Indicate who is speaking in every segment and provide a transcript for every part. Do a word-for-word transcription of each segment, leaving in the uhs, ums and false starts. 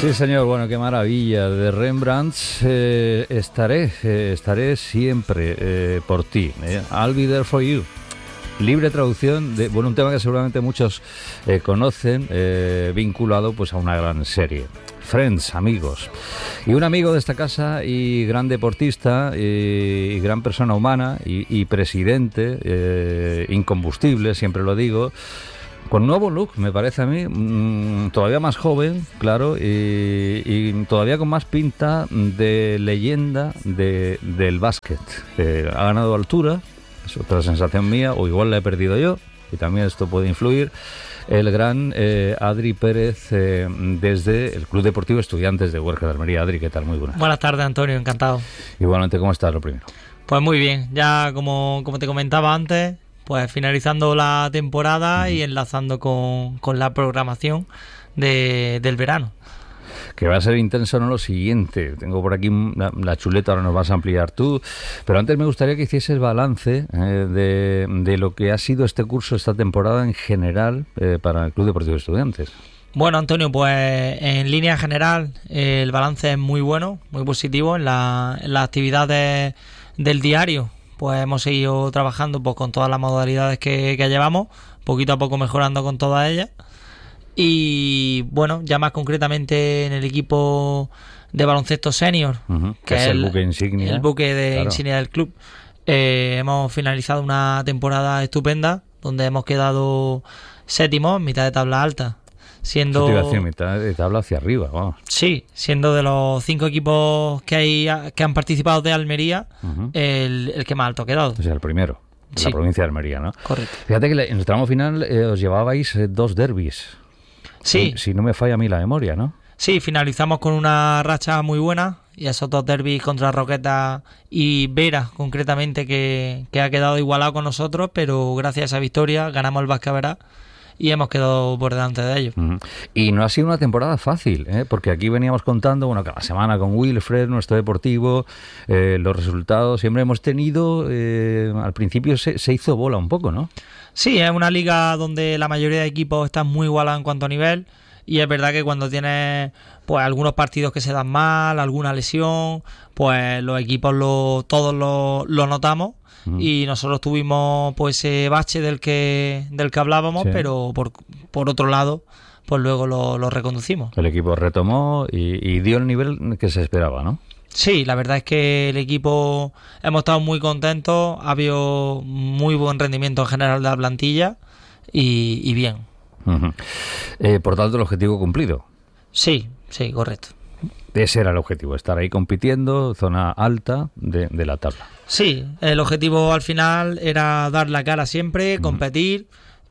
Speaker 1: Sí, señor, bueno, qué maravilla. De Rembrandt, eh, estaré, eh, estaré siempre eh, por ti. Eh. I'll be there for you. Libre traducción de, bueno, un tema que seguramente muchos eh, conocen, eh, vinculado pues a una gran serie. Friends, amigos. Y un amigo de esta casa y gran deportista y, y gran persona humana y, y presidente, eh, incombustible, siempre lo digo, con nuevo look, me parece a mí, mmm, todavía más joven, claro, y, y todavía con más pinta de leyenda de, del básquet. Eh, ha ganado altura, es otra sensación mía, o igual la he perdido yo, y también esto puede influir. El gran eh, Adri Pérez, eh, desde el Club Deportivo Estudiantes de Huerca de Almería. Adri, ¿qué tal? Muy buenas.
Speaker 2: Buenas tardes, Antonio, encantado.
Speaker 1: Igualmente, ¿cómo estás, lo primero?
Speaker 2: Pues muy bien, ya como, como te comentaba antes, pues finalizando la temporada uh-huh. y enlazando con, con la programación de, del verano.
Speaker 1: Que va a ser intenso, no lo siguiente. Tengo por aquí la, la chuleta, ahora nos vas a ampliar tú. Pero antes me gustaría que hicieses balance eh, de, de lo que ha sido este curso, esta temporada en general eh, para el Club Deportivo Estudiantes.
Speaker 2: Bueno, Antonio, pues en línea general eh, el balance es muy bueno, muy positivo. En, la, en las actividades del diario, pues hemos seguido trabajando pues, con todas las modalidades que, que llevamos, poquito a poco mejorando con todas ellas. Y bueno, ya más concretamente en el equipo de baloncesto senior, uh-huh, que, que es el, el buque insignia, el buque de claro. insignia del club, eh, hemos finalizado una temporada estupenda donde hemos quedado séptimos, mitad de tabla alta, siendo
Speaker 1: Eso te iba a decir, mitad de tabla hacia arriba, vamos.
Speaker 2: Sí, siendo de los cinco equipos que hay que han participado de Almería, uh-huh. el, el que más alto ha quedado.
Speaker 1: O sea, el primero de sí. la provincia de Almería, ¿no?
Speaker 2: Correcto.
Speaker 1: Fíjate que en el tramo final eh, os llevabais eh, dos derbis.
Speaker 2: Sí.
Speaker 1: Si no me falla a mí la memoria, ¿no?
Speaker 2: Sí, finalizamos con una racha muy buena y esos dos derbis contra Roqueta y Vera, concretamente, que, que ha quedado igualado con nosotros, pero gracias a esa victoria ganamos el Vasca y hemos quedado por delante de ellos. Uh-huh.
Speaker 1: Y no ha sido una temporada fácil, ¿eh? Porque aquí veníamos contando, bueno, cada semana con Wilfred, nuestro deportivo, eh, los resultados, siempre hemos tenido, eh, al principio se, se hizo bola un poco, ¿no?
Speaker 2: Sí, es una liga donde la mayoría de equipos están muy igualados en cuanto a nivel y es verdad que cuando tienes pues algunos partidos que se dan mal, alguna lesión, pues los equipos lo, todos lo, lo notamos uh-huh. y nosotros tuvimos pues ese bache del que del que hablábamos, sí. pero por, por otro lado pues luego lo, lo reconducimos.
Speaker 1: El equipo retomó y, y dio el nivel que se esperaba, ¿no?
Speaker 2: Sí, la verdad es que el equipo hemos estado muy contentos, ha habido muy buen rendimiento en general de la plantilla y, y bien.
Speaker 1: Uh-huh. Eh, por tanto, el objetivo cumplido.
Speaker 2: Sí, sí, correcto.
Speaker 1: Ese era el objetivo, estar ahí compitiendo, zona alta de, de la tabla.
Speaker 2: Sí, el objetivo al final era dar la cara siempre, uh-huh. competir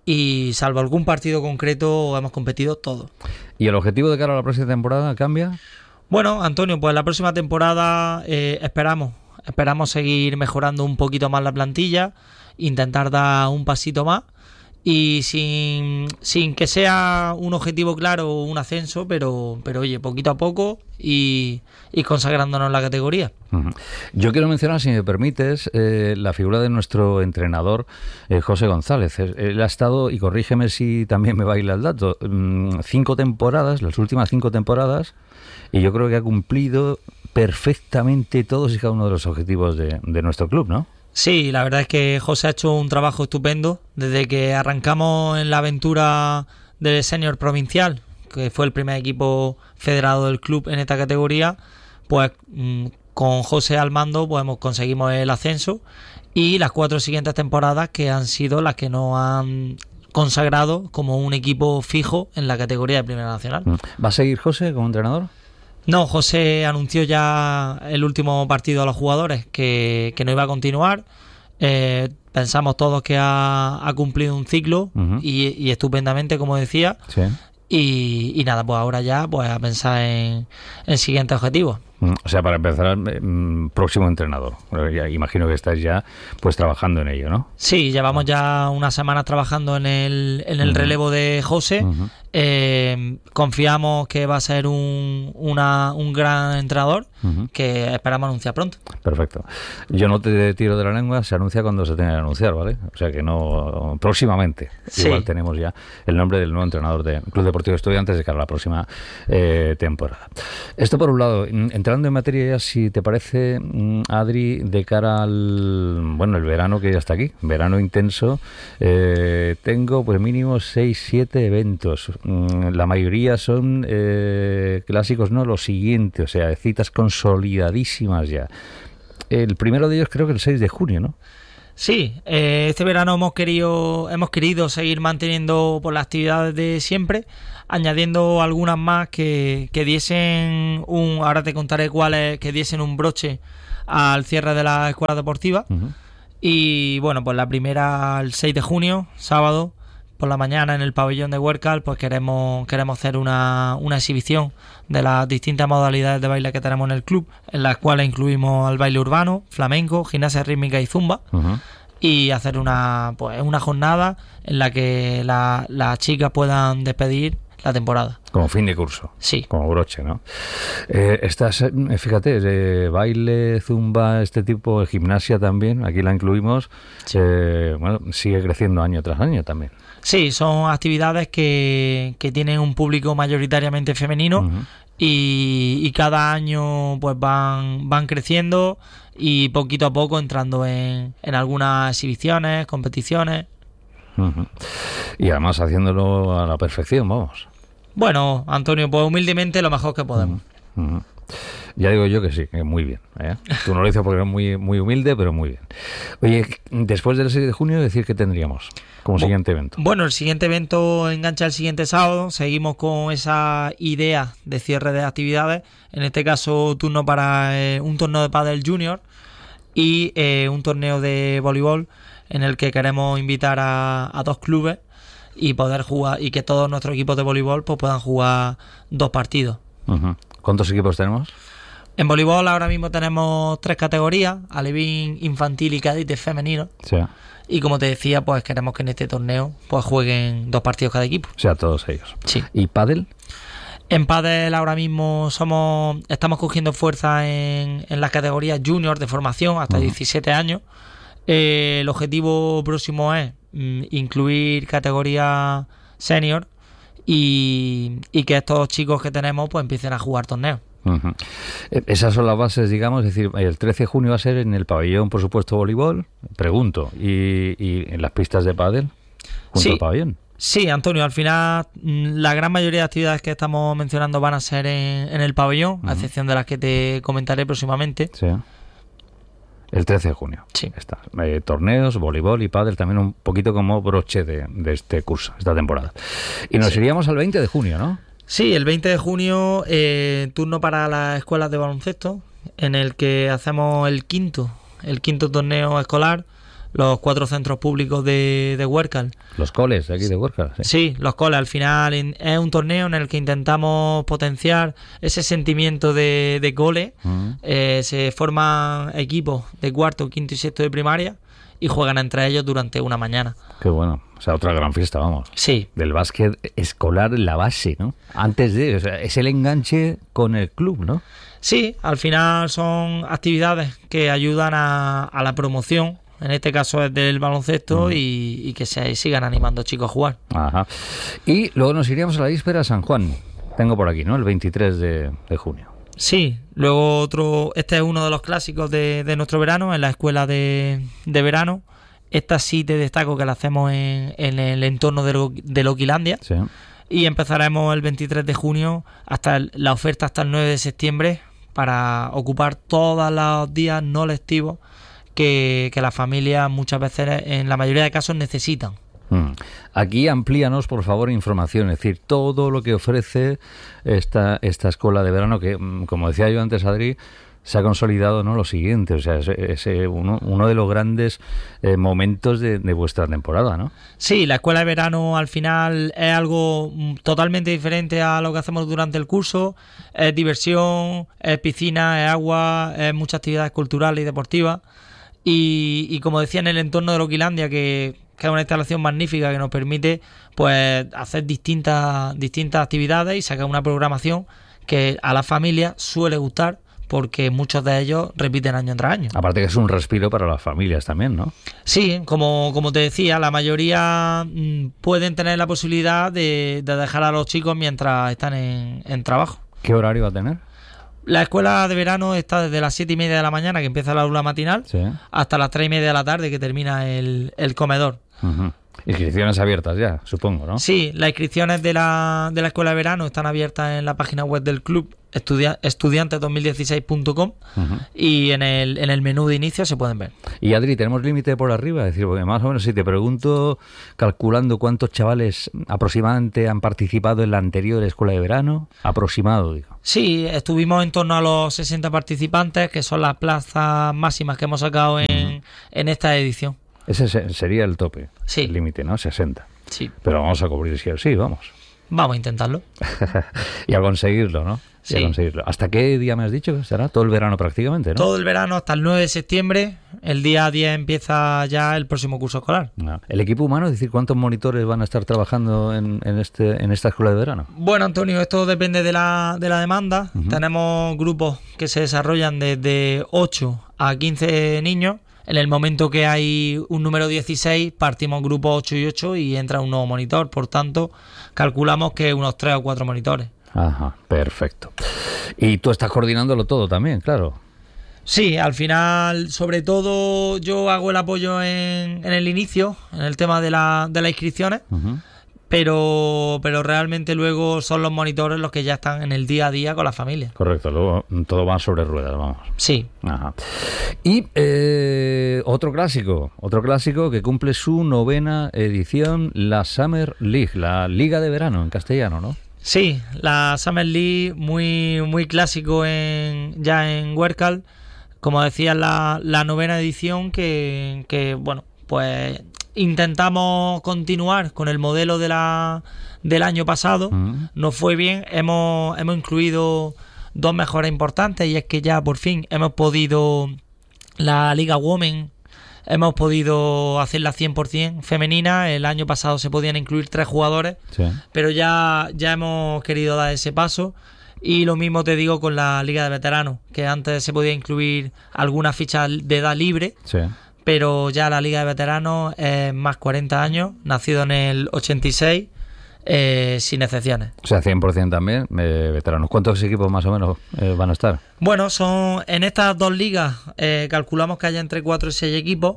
Speaker 2: y salvo algún partido concreto hemos competido todo.
Speaker 1: ¿Y el objetivo de cara a la próxima temporada cambia?
Speaker 2: Bueno, Antonio, pues la próxima temporada eh, esperamos, esperamos seguir mejorando un poquito más la plantilla, intentar dar un pasito más y sin, sin que sea un objetivo claro o un ascenso, pero, pero oye, poquito a poco y, y consagrándonos en la categoría.
Speaker 1: Uh-huh. Yo quiero mencionar, si me permites, eh, la figura de nuestro entrenador, eh, José González. Él ha estado, y corrígeme si también me baila el dato, mmm, cinco temporadas, las últimas cinco temporadas, y yo creo que ha cumplido perfectamente todos y cada uno de los objetivos de, de nuestro club, ¿no?
Speaker 2: Sí, la verdad es que José ha hecho un trabajo estupendo desde que arrancamos en la aventura del senior provincial, que fue el primer equipo federado del club en esta categoría. Pues mmm, con José al mando pues conseguimos el ascenso y las cuatro siguientes temporadas que han sido las que nos han consagrado como un equipo fijo en la categoría de Primera Nacional.
Speaker 1: ¿Va a seguir José como entrenador?
Speaker 2: No, José anunció ya el último partido a los jugadores que, que no iba a continuar. Eh, pensamos todos que ha, ha cumplido un ciclo uh-huh. y, y estupendamente, como decía.
Speaker 1: Sí.
Speaker 2: Y, y nada, pues ahora ya pues a pensar en, en siguientes objetivos.
Speaker 1: O sea, para empezar, mm, próximo entrenador. Ya, imagino que estáis ya pues trabajando en ello, ¿no?
Speaker 2: Sí, llevamos ya unas semanas trabajando en el, en el uh-huh. relevo de José. Uh-huh. Eh, confiamos que va a ser un, una, un gran entrenador uh-huh. que esperamos anunciar pronto.
Speaker 1: Perfecto. Yo no te tiro de la lengua, se anuncia cuando se tenga que anunciar, ¿vale? O sea que no, próximamente. Sí. Igual tenemos ya el nombre del nuevo entrenador del Club Deportivo Estudiantes de cara a la próxima eh, temporada. Esto por un lado. Entrando en materia ya, si te parece, Adri, de cara al, bueno, el verano que ya está aquí, verano intenso, eh, tengo pues mínimo seis, siete eventos. La mayoría son eh, clásicos, ¿no? Lo siguiente, o sea, citas consolidadísimas ya. El primero de ellos creo que el seis de junio, ¿no?
Speaker 2: Sí, eh, este verano hemos querido hemos querido seguir manteniendo por las actividades de siempre, añadiendo algunas más que, que diesen un, ahora te contaré cuáles, que diesen un broche al cierre de la escuela deportiva. Uh-huh. Y bueno, pues la primera el seis de junio, sábado, por la mañana en el pabellón de Huércal, pues queremos queremos hacer una, una exhibición de las distintas modalidades de baile que tenemos en el club, en las cuales incluimos el baile urbano, flamenco, gimnasia rítmica y zumba. Uh-huh. Y hacer una pues una jornada en la que la, las chicas puedan despedir la temporada.
Speaker 1: Como fin de curso.
Speaker 2: Sí.
Speaker 1: Como broche, ¿no? Eh, estás, fíjate, de baile, zumba, este tipo de gimnasia también, aquí la incluimos. Sí. Eh, bueno, sigue creciendo año tras año también.
Speaker 2: Sí, son actividades que, que tienen un público mayoritariamente femenino. Uh-huh. y, y cada año pues van, van creciendo y poquito a poco entrando en, en algunas exhibiciones, competiciones.
Speaker 1: Uh-huh. Y además haciéndolo a la perfección, vamos.
Speaker 2: Bueno, Antonio, pues humildemente lo mejor que podemos.
Speaker 1: Uh-huh. Uh-huh. Ya digo yo que sí, que muy bien, ¿eh? Tú no lo dices porque eres muy, muy humilde, pero muy bien. Oye, después del seis de junio, decir que tendríamos como siguiente evento.
Speaker 2: Bueno, el siguiente evento engancha el siguiente sábado. Seguimos con esa idea de cierre de actividades. En este caso, turno para eh, un torneo de pádel junior y eh, un torneo de voleibol en el que queremos invitar a, a dos clubes y poder jugar y que todos nuestros equipos de voleibol pues puedan jugar dos partidos.
Speaker 1: Uh-huh. ¿Cuántos equipos tenemos?
Speaker 2: En voleibol ahora mismo tenemos tres categorías: alevín, infantil y cadete femenino.
Speaker 1: Sí.
Speaker 2: Y como te decía, pues queremos que en este torneo pues jueguen dos partidos cada equipo.
Speaker 1: O sea, todos ellos.
Speaker 2: Sí.
Speaker 1: ¿Y pádel?
Speaker 2: En pádel ahora mismo somos estamos cogiendo fuerza en, en las categorías junior de formación hasta uh-huh. diecisiete años. Eh, el objetivo próximo es mm, incluir categoría senior y, y que estos chicos que tenemos pues empiecen a jugar torneos.
Speaker 1: Uh-huh. Esas son las bases, digamos, es decir, el trece de junio va a ser en el pabellón, por supuesto, voleibol, pregunto, y, y en las pistas de pádel junto
Speaker 2: sí,
Speaker 1: al pabellón.
Speaker 2: Sí, Antonio, al final la gran mayoría de actividades que estamos mencionando van a ser en, en el pabellón, uh-huh. a excepción de las que te comentaré próximamente.
Speaker 1: Sí. El trece de junio.
Speaker 2: Sí.
Speaker 1: Está. Eh, torneos, voleibol y pádel también un poquito como broche de, de este curso, esta temporada. Y nos sí. iríamos al veinte de junio, ¿no?
Speaker 2: Sí, el veinte de junio, eh, turno para las escuelas de baloncesto, en el que hacemos el quinto, el quinto torneo escolar, los cuatro centros públicos de, de Huércal.
Speaker 1: Los coles de aquí de Huércal. Sí.
Speaker 2: sí, los coles. Al final in, es un torneo en el que intentamos potenciar ese sentimiento de, de cole. Uh-huh. Eh, se forman equipos de cuarto, quinto y sexto de primaria y juegan entre ellos durante una mañana.
Speaker 1: Qué bueno. O sea, otra gran fiesta, vamos.
Speaker 2: Sí.
Speaker 1: Del básquet escolar, la base, ¿no? Antes de... O sea, es el enganche con el club, ¿no?
Speaker 2: Sí, al final son actividades que ayudan a, a la promoción. En este caso es del baloncesto mm. y, y que se sigan animando chicos a jugar.
Speaker 1: Ajá. Y luego nos iríamos a la víspera a San Juan. Tengo por aquí, ¿no? El veintitrés de junio.
Speaker 2: Sí, luego otro... Este es uno de los clásicos de, de nuestro verano, en la escuela de, de verano. Esta sí te destaco que la hacemos en, en el entorno de, Lo, de Loquilandia.
Speaker 1: Sí.
Speaker 2: Y empezaremos el veintitrés de junio, hasta el, la oferta hasta el nueve de septiembre, para ocupar todos los días no lectivos que, que las familias muchas veces, en la mayoría de casos, necesitan.
Speaker 1: Mm. Aquí amplíanos, por favor, información, es decir, todo lo que ofrece esta, esta escuela de verano, que, como decía yo antes, Adri, se ha consolidado, ¿no?, lo siguiente, o sea, es, es uno, uno de los grandes eh, momentos de, de vuestra temporada, ¿no?
Speaker 2: Sí, la escuela de verano al final es algo totalmente diferente a lo que hacemos durante el curso. Es diversión, es piscina, es agua, es muchas actividades culturales y deportivas. Y, y como decía, en el entorno de Loquilandia, que, que es una instalación magnífica que nos permite pues hacer distintas, distintas actividades y sacar una programación que a la familia suele gustar, porque muchos de ellos repiten año tras año.
Speaker 1: Aparte que es un respiro para las familias también, ¿no?
Speaker 2: Sí, como, como te decía, la mayoría mmm, pueden tener la posibilidad de, de dejar a los chicos mientras están en, en trabajo.
Speaker 1: ¿Qué horario va a tener?
Speaker 2: La escuela de verano está desde las siete y media de la mañana, que empieza la aula matinal, sí, hasta las tres y media de la tarde, que termina el, el comedor.
Speaker 1: Uh-huh. Inscripciones abiertas ya, supongo, ¿no?
Speaker 2: Sí, las inscripciones de la, de la escuela de verano están abiertas en la página web del club, estudia, estudiantes dos mil dieciséis punto com, uh-huh, y en el, en el menú de inicio se pueden ver.
Speaker 1: Y Adri, ¿tenemos límite por arriba? Es decir, porque más o menos si te pregunto, calculando cuántos chavales aproximadamente han participado en la anterior escuela de verano, aproximado, digo.
Speaker 2: Sí, estuvimos en torno a los sesenta participantes, que son las plazas máximas que hemos sacado en, uh-huh, en esta edición.
Speaker 1: Ese sería el tope,
Speaker 2: sí,
Speaker 1: el límite, ¿no? sesenta.
Speaker 2: Sí.
Speaker 1: Pero vamos a cubrir sí o sí, vamos.
Speaker 2: Vamos a intentarlo.
Speaker 1: Y a conseguirlo, ¿no?
Speaker 2: Sí.
Speaker 1: Y a conseguirlo. ¿Hasta qué día me has dicho que será? Todo el verano prácticamente, ¿no?
Speaker 2: Todo el verano hasta el nueve de septiembre. El día diez empieza ya el próximo curso escolar.
Speaker 1: No. ¿El equipo humano, es decir, cuántos monitores van a estar trabajando en, en, este, en esta escuela de verano?
Speaker 2: Bueno, Antonio, esto depende de la, de la demanda. Uh-huh. Tenemos grupos que se desarrollan desde ocho a quince niños. En el momento que hay un número dieciséis, partimos grupos ocho y ocho y entra un nuevo monitor. Por tanto, calculamos que unos tres o cuatro monitores.
Speaker 1: Ajá, perfecto. Y tú estás coordinándolo todo también, claro.
Speaker 2: Sí, al final, sobre todo, yo hago el apoyo en, en el inicio, en el tema de, la, de las inscripciones. Uh-huh. Pero, pero realmente luego son los monitores los que ya están en el día a día con la familia.
Speaker 1: Correcto, luego todo va sobre ruedas, vamos.
Speaker 2: Sí.
Speaker 1: Ajá. Y eh, otro clásico, otro clásico que cumple su novena edición, la Summer League, la Liga de Verano en castellano, ¿no?
Speaker 2: Sí, la Summer League, muy, muy clásico en, ya en Huércal. Como decía, la, la novena edición que, que, bueno, pues intentamos continuar con el modelo de la del año pasado. Uh-huh. Nos fue bien, hemos, hemos incluido dos mejoras importantes, y es que ya por fin hemos podido, la Liga Women, hemos podido hacerla cien por ciento femenina. El año pasado se podían incluir tres jugadores, sí, pero ya, ya hemos querido dar ese paso. Y lo mismo te digo con la Liga de Veteranos, que antes se podía incluir algunas fichas de edad libre, sí, pero ya la Liga de Veteranos es más cuarenta años, nacido en el ochenta y seis, eh, sin excepciones.
Speaker 1: O sea, cien por ciento también eh, veteranos. ¿Cuántos equipos más o menos eh, van a estar?
Speaker 2: Bueno, son en estas dos ligas eh, calculamos que haya entre cuatro y seis equipos,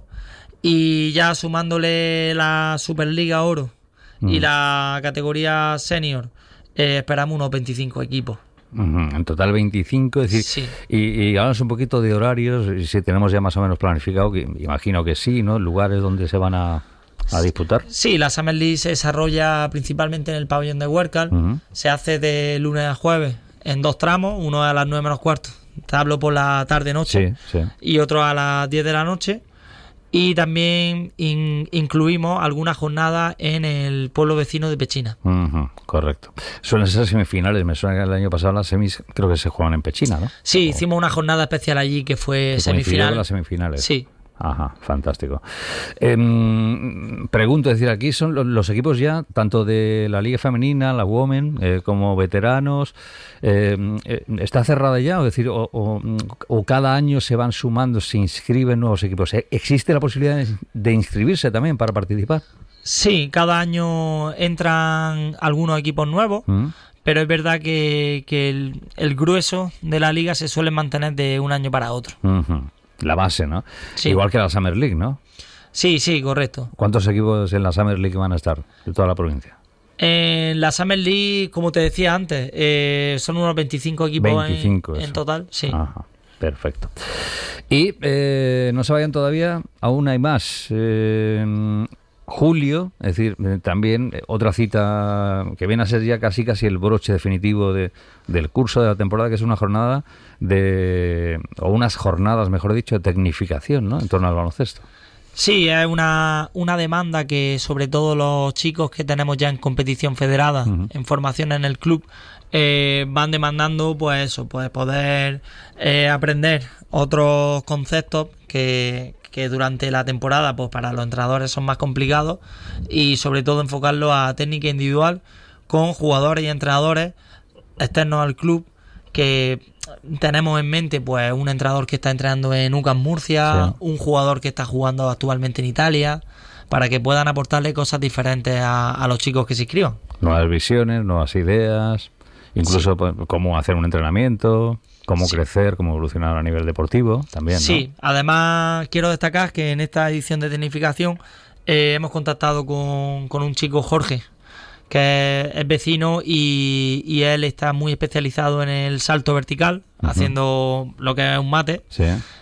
Speaker 2: y ya sumándole la Superliga Oro mm. y la categoría Senior, eh, esperamos unos veinticinco equipos.
Speaker 1: En total veinticinco, es decir,
Speaker 2: sí.
Speaker 1: y, y hablamos un poquito de horarios, si tenemos ya más o menos planificado, que imagino que sí, ¿no? Lugares donde se van a, a disputar.
Speaker 2: Sí, la Summer League se desarrolla principalmente en el pabellón de Huércal, uh-huh. se hace de lunes a jueves en dos tramos, uno a las nueve menos cuarto, te hablo por la tarde-noche,
Speaker 1: sí, sí.
Speaker 2: y otro a las diez de la noche. Y también in, incluimos algunas jornadas en el pueblo vecino de Pechina.
Speaker 1: Uh-huh, correcto. Suelen ser semifinales. Me suena que el año pasado las semis creo que se juegan en Pechina, ¿no?
Speaker 2: Sí,
Speaker 1: o...
Speaker 2: hicimos una jornada especial allí que fue
Speaker 1: que
Speaker 2: semifinal.
Speaker 1: Con las semifinales.
Speaker 2: Sí.
Speaker 1: Ajá, fantástico. Eh, pregunto, es decir, aquí son los, los equipos ya, tanto de la Liga Femenina, la Women, eh, como veteranos. Eh, ¿Está cerrada ya? O, decir, o, o, o cada año se van sumando, se inscriben nuevos equipos. ¿Existe la posibilidad de, de inscribirse también para participar?
Speaker 2: Sí, cada año entran algunos equipos nuevos. ¿Mm? Pero es verdad que, que el, el grueso de la liga se suele mantener de un año para otro.
Speaker 1: Uh-huh. La base, ¿no?
Speaker 2: Sí.
Speaker 1: Igual que la Summer League, ¿no?
Speaker 2: Sí, sí, correcto.
Speaker 1: ¿Cuántos equipos en la Summer League van a estar de toda la provincia?
Speaker 2: En la Summer League, como te decía antes, eh, son unos veinticinco equipos
Speaker 1: veinticinco,
Speaker 2: en, en total. Sí.
Speaker 1: Ajá, perfecto. Y eh, no se vayan todavía, aún hay más. Eh, julio, es decir, eh, también eh, otra cita que viene a ser ya casi casi el broche definitivo de, del curso de la temporada, que es una jornada de, o unas jornadas, mejor dicho, de tecnificación, ¿no?, en torno al baloncesto.
Speaker 2: Sí, es una, una demanda que sobre todo los chicos que tenemos ya en competición federada, uh-huh. en formación en el club, eh, van demandando pues eso, pues poder eh, aprender otros conceptos que, que durante la temporada pues para los entrenadores son más complicados, y sobre todo enfocarlo a técnica individual con jugadores y entrenadores externos al club, que tenemos en mente pues un entrenador que está entrenando en U C A M Murcia, sí. un jugador que está jugando actualmente en Italia, para que puedan aportarle cosas diferentes a, a los chicos que se inscriban.
Speaker 1: Nuevas visiones, nuevas ideas, incluso sí. pues, cómo hacer un entrenamiento, cómo sí. crecer, cómo evolucionar a nivel deportivo también, ¿no?
Speaker 2: Sí, además quiero destacar que en esta edición de tecnificación eh, hemos contactado con, con un chico, Jorge, que es vecino, y, y él está muy especializado en el salto vertical, uh-huh. haciendo lo que es un mate,
Speaker 1: sí.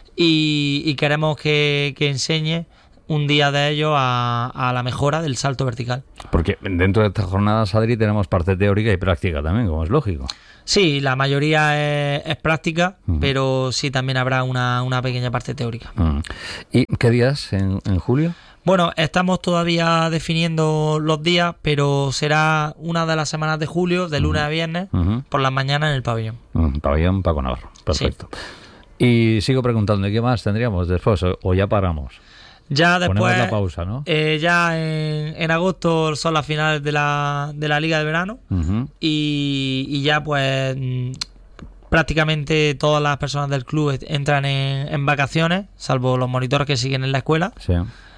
Speaker 2: y, y queremos que, que enseñe un día de ellos a, a la mejora del salto vertical.
Speaker 1: Porque dentro de estas jornadas, Adri, tenemos parte teórica y práctica también, como es lógico.
Speaker 2: Sí, la mayoría es, es práctica, uh-huh. pero sí también habrá una, una pequeña parte teórica.
Speaker 1: Uh-huh. ¿Y qué días en, en julio?
Speaker 2: Bueno, estamos todavía definiendo los días, pero será una de las semanas de julio, de lunes uh-huh. a viernes, uh-huh. por las mañanas en el pabellón.
Speaker 1: Uh-huh. Pabellón Paco Navarro, perfecto. Sí. Y sigo preguntando, ¿qué más tendríamos después o, o ya paramos?
Speaker 2: Ya después,
Speaker 1: ponemos la pausa, ¿no?
Speaker 2: Eh, ya en, en agosto son las finales de la, de la Liga de Verano, uh-huh. y, y ya pues prácticamente todas las personas del club entran en, en vacaciones, salvo los monitores que siguen en la escuela.
Speaker 1: Sí.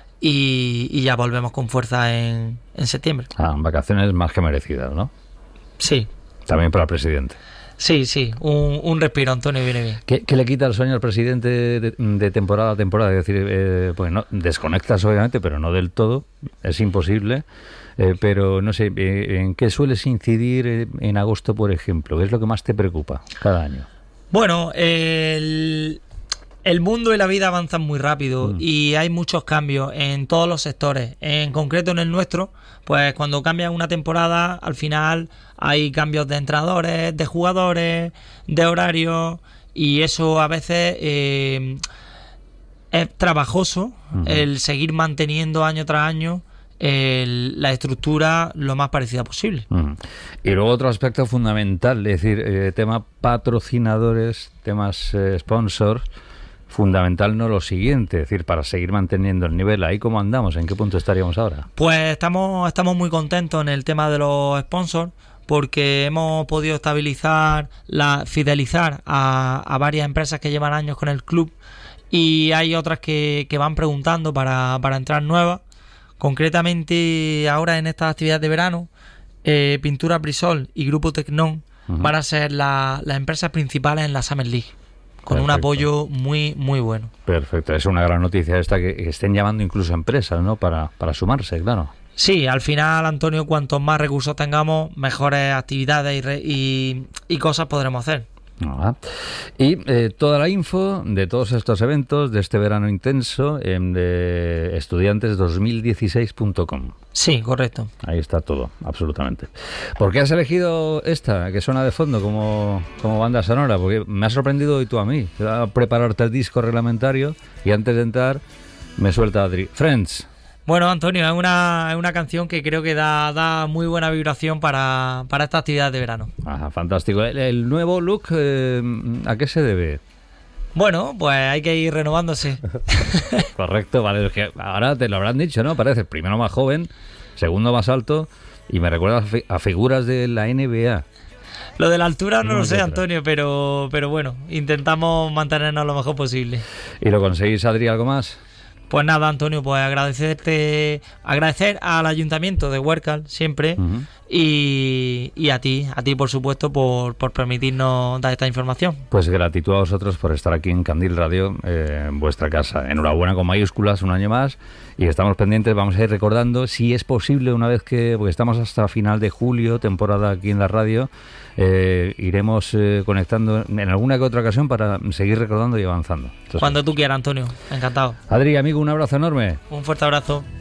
Speaker 2: Y, y ya volvemos con fuerza en, en septiembre.
Speaker 1: Ah, vacaciones más que merecidas, ¿no?
Speaker 2: Sí.
Speaker 1: También para el presidente.
Speaker 2: Sí, sí, un, un respiro, Antonio, viene bien.
Speaker 1: ¿Qué, qué le quita el sueño al presidente de, de temporada a temporada? Es decir, eh, pues no, desconectas obviamente, pero no del todo, es imposible. Eh, pero no sé, eh, ¿en qué sueles incidir en agosto, por ejemplo? ¿Qué es lo que más te preocupa cada año?
Speaker 2: Bueno, el... El mundo y la vida avanzan muy rápido mm. y hay muchos cambios en todos los sectores. En concreto en el nuestro, pues cuando cambian una temporada, al final hay cambios de entrenadores, de jugadores, de horarios, y eso a veces eh, es trabajoso, uh-huh. el seguir manteniendo año tras año el, la estructura lo más parecida posible.
Speaker 1: Uh-huh. Y luego otro aspecto fundamental, es decir, eh, tema patrocinadores, temas eh, sponsors. Fundamental no lo siguiente, es decir, para seguir manteniendo el nivel. ¿Ahí cómo andamos? ¿En qué punto estaríamos ahora?
Speaker 2: Pues estamos, estamos muy contentos en el tema de los sponsors, porque hemos podido estabilizar, la, fidelizar a, a varias empresas que llevan años con el club, y hay otras que, que van preguntando para, para entrar nuevas. Concretamente ahora en estas actividades de verano, eh, Pintura Brisol y Grupo Tecnon uh-huh. van a ser la, las empresas principales en la Summer League, con Perfecto. Un apoyo muy muy bueno.
Speaker 1: Perfecto, es una gran noticia esta, que, que estén llamando incluso empresas, ¿no? Para, para sumarse, claro.
Speaker 2: Sí, al final, Antonio, cuantos más recursos tengamos, mejores actividades y, re, y, y cosas podremos hacer.
Speaker 1: Ah, y eh, toda la info de todos estos eventos de este verano intenso en de estudiantes dos mil dieciséis punto com.
Speaker 2: Sí, correcto.
Speaker 1: Ahí está todo, absolutamente. ¿Por qué has elegido esta, que suena de fondo como, como banda sonora? Porque me has sorprendido hoy tú a mí. A prepararte el disco reglamentario y antes de entrar me suelta Adri. Friends.
Speaker 2: Bueno, Antonio, es una, es una canción que creo que da, da muy buena vibración para, para esta actividad de verano.
Speaker 1: Ajá, fantástico. ¿El, el nuevo look, eh, a qué se debe?
Speaker 2: Bueno, pues hay que ir renovándose.
Speaker 1: Correcto, vale. Es que ahora te lo habrán dicho, ¿no? Parece primero más joven, segundo más alto, y me recuerda a, fi- a figuras de la N B A.
Speaker 2: Lo de la altura no, no lo sé, Antonio, pero, pero bueno, intentamos mantenernos lo mejor posible.
Speaker 1: ¿Y lo conseguís, Adri, algo más?
Speaker 2: Pues nada, Antonio, pues agradecerte, agradecer al Ayuntamiento de Huércal siempre, uh-huh. y, y a ti, a ti por supuesto, por, por permitirnos dar esta información.
Speaker 1: Pues gratitud a vosotros por estar aquí en Candil Radio, eh, en vuestra casa. Enhorabuena con mayúsculas, un año más, y estamos pendientes, vamos a ir recordando, si es posible, una vez que, porque estamos hasta final de julio, temporada aquí en la radio, eh, iremos eh, conectando en alguna que otra ocasión para seguir recordando y avanzando. Entonces,
Speaker 2: cuando tú quieras, Antonio, encantado.
Speaker 1: Adri, amigo, un abrazo enorme.
Speaker 2: Un fuerte abrazo.